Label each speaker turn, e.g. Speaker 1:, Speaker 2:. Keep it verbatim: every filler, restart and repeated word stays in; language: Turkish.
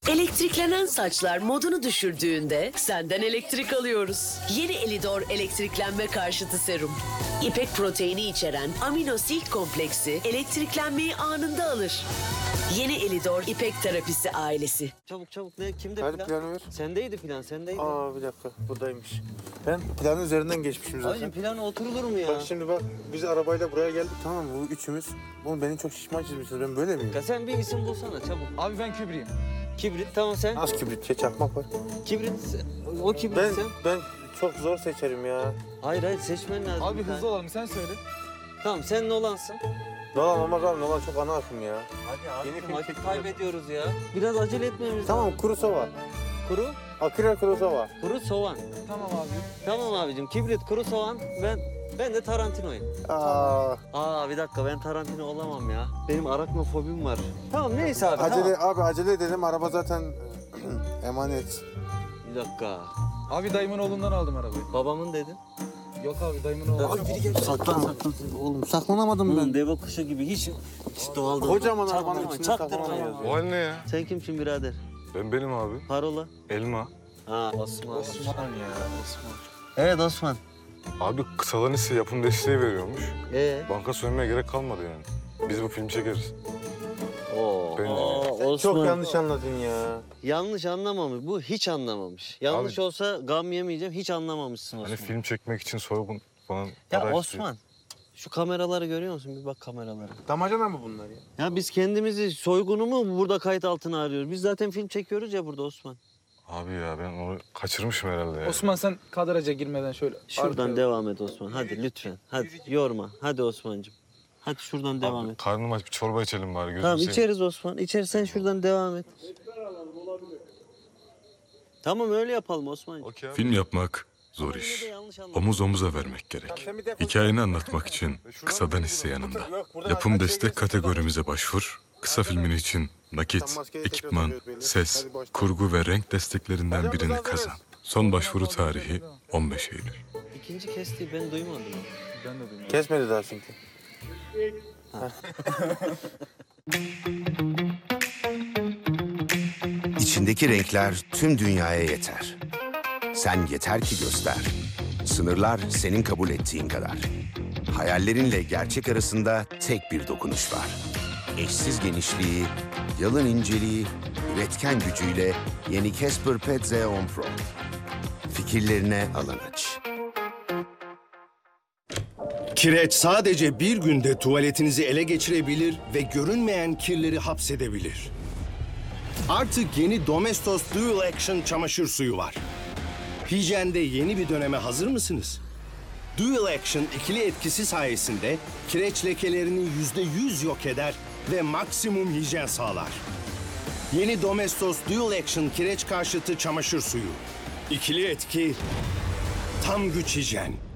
Speaker 1: Elektriklenen saçlar modunu düşürdüğünde senden elektrik alıyoruz. Yeni Elidor elektriklenme karşıtı serum. İpek proteini içeren amino silk kompleksi elektriklenmeyi anında alır. Yeni Elidor İpek terapisi ailesi.
Speaker 2: Çabuk çabuk ne? Kimde
Speaker 3: Hadi
Speaker 2: plan?
Speaker 3: planı ver.
Speaker 2: Sendeydi plan, sendeydi.
Speaker 3: Aa bir dakika buradaymış. Ben planın üzerinden geçmişim zaten.
Speaker 2: Abicim plan oturulur mu ya?
Speaker 3: Bak şimdi bak biz arabayla buraya geldik tamam mı? Bu üçümüz. Bunu beni çok şişman çizmişsiniz. Ben böyle miyim?
Speaker 2: Ya sen bir isim bulsana çabuk.
Speaker 4: Abi ben kübriyim.
Speaker 2: Kibrit tamam sen.
Speaker 3: Az kibrit, şey, çakmak var.
Speaker 2: Kibrit o kibrit
Speaker 3: Ben
Speaker 2: sen.
Speaker 3: ben çok zor seçerim ya.
Speaker 2: Hayır hayır seçmen lazım.
Speaker 4: Abi
Speaker 2: bir tane.
Speaker 4: hızlı olalım sen söyle.
Speaker 2: Tamam sen Nolan'sın.
Speaker 3: Nolan ama abi Nolan çok ana akım ya.
Speaker 2: Hadi
Speaker 3: Yeni
Speaker 2: abi
Speaker 3: film
Speaker 2: vakit
Speaker 3: çektiler.
Speaker 2: kaybediyoruz ya. Biraz acele etmemiz lazım.
Speaker 3: Tamam Kurosawa.
Speaker 2: Kuru,
Speaker 3: Akira Kurosawa.
Speaker 2: kuru soğan.
Speaker 4: Tamam abi.
Speaker 2: Tamam abicim kibrit, kuru soğan. Ben ben de Tarantino'yum.
Speaker 3: Aa,
Speaker 2: Aa bir dakika ben Tarantino olamam ya. Benim araknofobim var. Tamam neyse abi
Speaker 3: acele
Speaker 2: tamam.
Speaker 3: abi acele edelim. Araba zaten emanet.
Speaker 2: Bir dakika.
Speaker 4: Abi dayımın oğlundan aldım arabayı.
Speaker 2: Babamın dedin.
Speaker 4: Yok abi dayımın oğlu.
Speaker 3: Abi biri geldi. Saklan saklan. Oğlum saklanamadım
Speaker 2: Bunun
Speaker 3: ben.
Speaker 2: deve kuşu gibi hiç hiç doğal değil.
Speaker 3: Kocaman arabanın
Speaker 2: Çaktırma,
Speaker 3: içinde
Speaker 2: çaktırma
Speaker 3: saklanamıyoruz.
Speaker 2: ya.
Speaker 5: O hal ne ya?
Speaker 2: Sen kimsin birader?
Speaker 5: Ben benim abi.
Speaker 2: Parola.
Speaker 5: Elma.
Speaker 2: Ha Osman.
Speaker 4: Osman ya Osman.
Speaker 2: Evet Osman.
Speaker 5: Abi kısalan ise yapım desteği veriyormuş.
Speaker 2: Ee?
Speaker 5: Banka soymaya gerek kalmadı yani. Biz bu film çekeriz.
Speaker 2: Oo.
Speaker 5: Bence.
Speaker 2: Aa, Osman.
Speaker 3: Çok yanlış anladın ya.
Speaker 2: Yanlış anlamamış. Bu hiç anlamamış. Yanlış
Speaker 5: Abi-
Speaker 2: olsa gam yemeyeceğim. Hiç anlamamışsın Osman.
Speaker 5: Hani film çekmek için soygun falan.
Speaker 2: Ya
Speaker 5: para istiyor.
Speaker 2: Osman. Şu kameraları görüyor musun? Bir bak kameralara.
Speaker 3: Damacana mı bunlar ya?
Speaker 2: Ya biz kendimizi soygunu mu burada kayıt altına arıyoruz? Biz zaten film çekiyoruz ya burada Osman.
Speaker 5: Abi ya ben onu kaçırmışım herhalde ya.
Speaker 4: Osman sen kadraja girmeden şöyle.
Speaker 2: Şuradan
Speaker 4: arkaya-
Speaker 2: devam et Osman. Hadi lütfen. Hadi yorma. Hadi Osman'cığım. Hadi şuradan devam
Speaker 5: Abi,
Speaker 2: et.
Speaker 5: karnım aç bir çorba içelim bari. Gözüm
Speaker 2: Tamam
Speaker 5: seveyim.
Speaker 2: içeriz Osman. İçeriz sen şuradan devam et. Tamam öyle yapalım Osman'cığım.
Speaker 5: Okey abi.
Speaker 6: Film yapmak zor
Speaker 2: Yine de
Speaker 6: iş.
Speaker 2: yanlış anladın.
Speaker 6: Omuz omuza vermek gerek. Hikayeni anlatmak için kısadan hisse yanında. Yapım destek kategorimize başvur. Kısa filmin için nakit, ekipman, ses, kurgu ve renk desteklerinden birini kazan. Son başvuru tarihi on beş Eylül.
Speaker 2: İkinci kestiği ben duymadım.
Speaker 4: Ben de duymadım.
Speaker 3: Kesmedi daha çünkü.
Speaker 7: İçindeki renkler tüm dünyaya yeter. Sen yeter ki göster. Sınırlar senin kabul ettiğin kadar. Hayallerinle gerçek arasında tek bir dokunuş var. Eşsiz genişliği, yalın inceliği, üretken gücüyle yeni Casper Pet Xeon Pro. Fikirlerine alan aç.
Speaker 8: Kireç sadece bir günde tuvaletinizi ele geçirebilir ve görünmeyen kirleri hapsedebilir. Artık yeni Domestos Dual Action çamaşır suyu var. Hijyende yeni bir döneme hazır mısınız? Dual Action ikili etkisi sayesinde kireç lekelerini yüzde yüz yok eder ve maksimum hijyen sağlar. Yeni Domestos Dual Action kireç karşıtı çamaşır suyu. İkili etki, tam güç hijyen.